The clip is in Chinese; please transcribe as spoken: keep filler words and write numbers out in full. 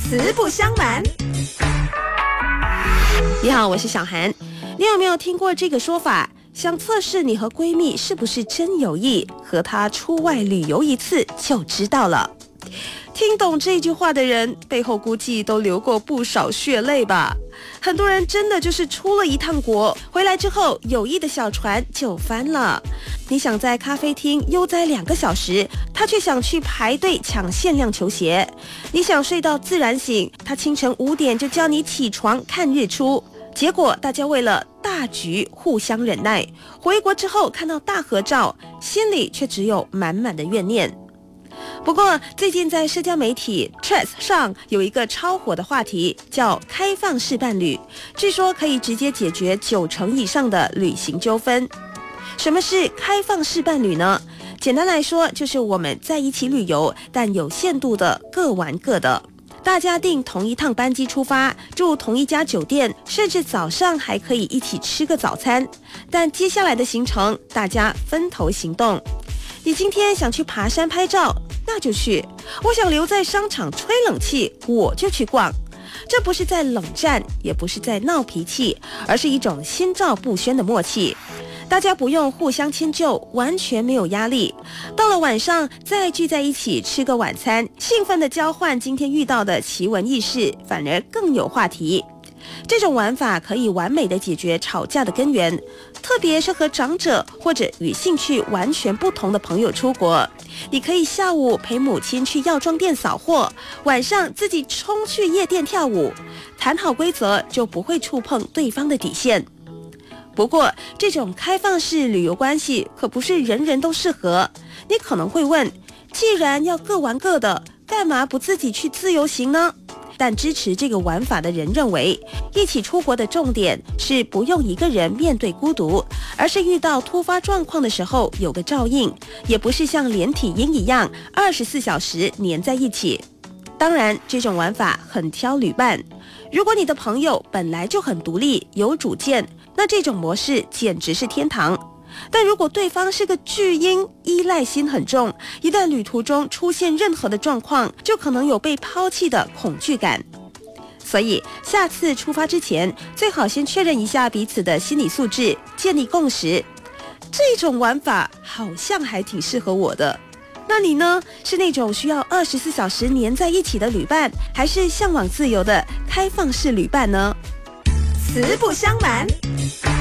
实不相瞒。 你好，我是小涵。你有没有听过这个说法？想测试你和闺蜜是不是真有意，和她出外旅游一次就知道了。听懂这句话的人，背后估计都流过不少血泪吧。很多人真的就是出了一趟国，回来之后友谊的小船就翻了。你想在咖啡厅悠哉两个小时，他却想去排队抢限量球鞋。你想睡到自然醒，他清晨五点就叫你起床看日出。结果大家为了大局互相忍耐，回国之后看到大合照，心里却只有满满的怨念。不过最近在社交媒体 Threads 上有一个超火的话题，叫开放式伴侣，据说可以直接解决九成以上的旅行纠纷。什么是开放式伴侣呢？简单来说，就是我们在一起旅游，但有限度的各玩各的。大家订同一趟班机出发，住同一家酒店，甚至早上还可以一起吃个早餐。但接下来的行程，大家分头行动。你今天想去爬山拍照，那就去；我想留在商场吹冷气，我就去逛。这不是在冷战，也不是在闹脾气，而是一种心照不宣的默契。大家不用互相迁就，完全没有压力。到了晚上再聚在一起吃个晚餐，兴奋地交换今天遇到的奇闻异事，反而更有话题。这种玩法可以完美地解决吵架的根源，特别是和长者或者与兴趣完全不同的朋友出国。你可以下午陪母亲去药妆店扫货，晚上自己冲去夜店跳舞，谈好规则就不会触碰对方的底线。不过，这种开放式旅游关系可不是人人都适合。你可能会问，既然要各玩各的，干嘛不自己去自由行呢？但支持这个玩法的人认为，一起出国的重点是不用一个人面对孤独，而是遇到突发状况的时候有个照应，也不是像连体婴一样二十四小时黏在一起。当然，这种玩法很挑旅伴。如果你的朋友本来就很独立、有主见，那这种模式简直是天堂。但如果对方是个巨婴，依赖心很重，一旦旅途中出现任何的状况，就可能有被抛弃的恐惧感。所以下次出发之前，最好先确认一下彼此的心理素质，建立共识。这种玩法好像还挺适合我的。那你呢？是那种需要二十四小时黏在一起的旅伴，还是向往自由的开放式旅伴呢？ 实不相瞒。